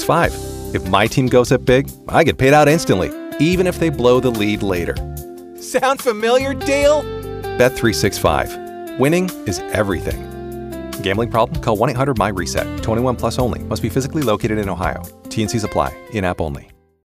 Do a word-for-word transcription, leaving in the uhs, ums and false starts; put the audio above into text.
five. If my team goes up big, I get paid out instantly, even if they blow the lead later. Sound familiar, Dale? Bet three sixty-five. Winning is everything. Gambling problem? Call one eight hundred M Y RESET. twenty-one plus only. Must be physically located in Ohio. T N Cs apply. In-app only.